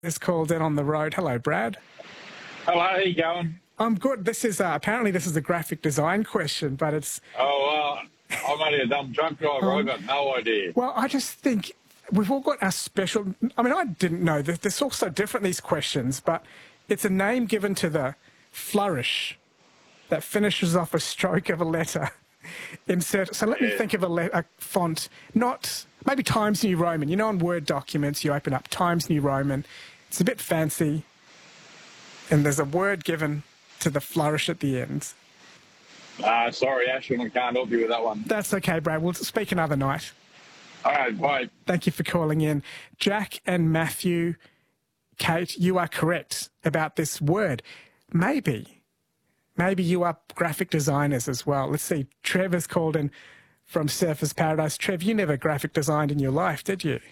Is called in on the road. Hello, Brad. Hello, how you going? I'm good. This is apparently this is a graphic design question, but it's... I'm only a dumb truck driver. I've got no idea. Well, I just think we've all got our special... I mean, I didn't know that they're all so different, these questions, but it's a name given to the flourish that finishes off a stroke of a letter. So let me think of a font, not... Maybe Times New Roman. You know, on Word documents, you open up Times New Roman. It's a bit fancy. And there's a word given to the flourish at the end. Sorry, Ashwin, I can't help you with that one. That's okay, Brad. We'll speak another night. All right, bye. Thank you for calling in. Jack and Matthew, Kate, you are correct about this word. Maybe you are graphic designers as well. Let's see. Trevor's called in from Surfers Paradise. Trev, you never graphic designed in your life, did you?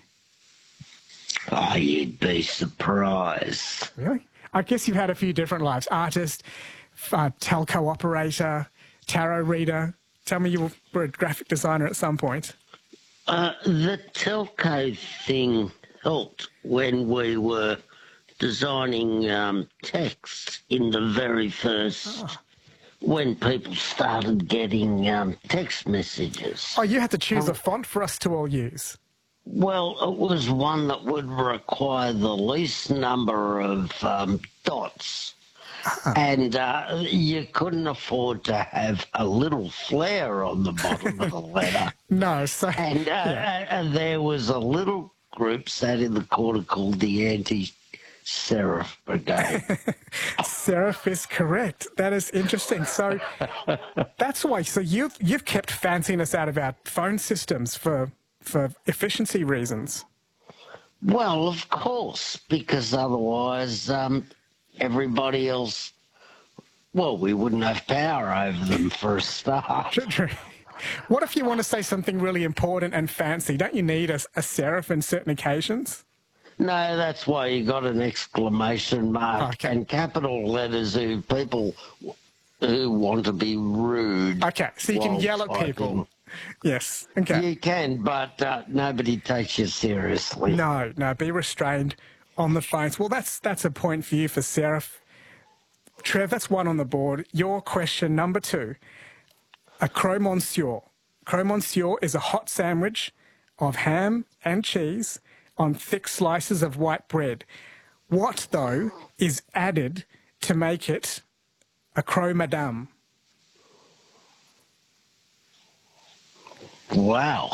Oh, you'd be surprised. Really? I guess you've had a few different lives. Artist, telco operator, tarot reader. Tell me you were a graphic designer at some point. The telco thing helped when we were designing text in the very first... when people started getting text messages. Oh, you had to choose a font for us to all use? Well, it was one that would require the least number of dots. And you couldn't afford to have a little flare on the bottom of the letter. No, so... And there was a little group sat in the corner called the Anti-Serif Brigade. Serif is correct. That is interesting. So that's why. So you've kept fanciness out of our phone systems for efficiency reasons. Well, of course, because otherwise everybody else, well, we wouldn't have power over them for a start. True. What if you want to say something really important and fancy? Don't you need a serif in certain occasions? No, that's why you got an exclamation mark and capital letters who people who want to be rude. Okay, so you can yell at people. Yes, okay. You can, but nobody takes you seriously. No, be restrained on the phones. Well, that's a point for you for serif. Trev, that's one on the board. Your question number 2, a croque monsieur. Croque monsieur is a hot sandwich of ham and cheese on thick slices of white bread. What, though, is added to make it a croque madame? Wow.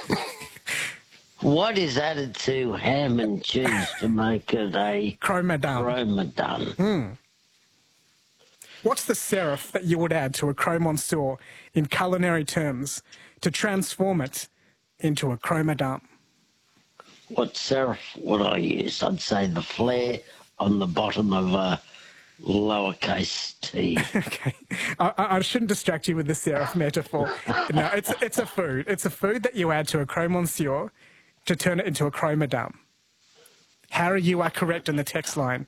What is added to ham and cheese to make it a croque madame? Croque madame. What's the serif that you would add to a croque monsieur in culinary terms to transform it into a croque madame? What serif would I use? I'd say the flare on the bottom of a lowercase t. Okay. I shouldn't distract you with the serif metaphor. No, it's a food. It's a food that you add to a croque monsieur to turn it into a croque madame. Harry, you are correct in the text line.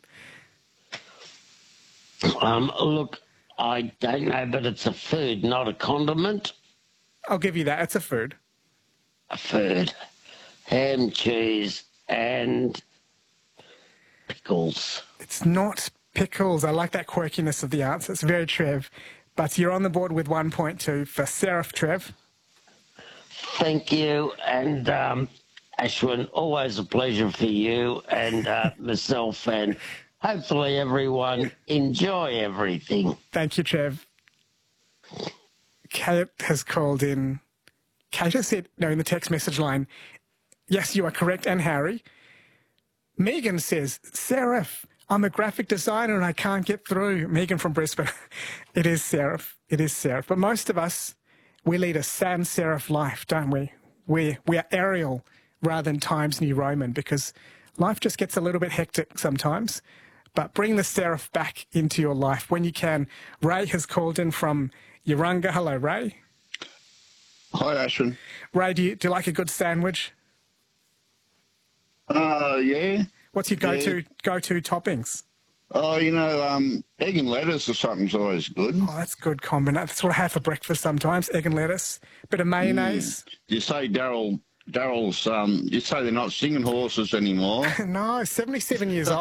Look, I don't know, but it's a food, not a condiment. I'll give you that. It's a food. A food. Ham, cheese, and pickles. It's not pickles. I like that quirkiness of the answer. It's very Trev. But you're on the board with 1.2 for serif, Trev. Thank you. And Ashwin, always a pleasure for you and myself, and hopefully everyone enjoy everything. Thank you, Trev. Kate has called in. Kate has said, no, in the text message line, yes, you are correct, and Harry. Megan says, serif, I'm a graphic designer and I can't get through. Megan from Brisbane. It is serif. It is serif. But most of us, we lead a sans serif life, don't we? We are Arial rather than Times New Roman because life just gets a little bit hectic sometimes. But bring the serif back into your life when you can. Ray has called in from Yarunga. Hello, Ray. Hi, Ashwin. Ray, do you like a good sandwich? Yeah. What's your go-to toppings? Oh, egg and lettuce or something's always good. Oh, that's good combination. That's what I have for breakfast sometimes, egg and lettuce. Bit of mayonnaise. You say Daryl's, you say they're not singing horses anymore. No, 77 years old.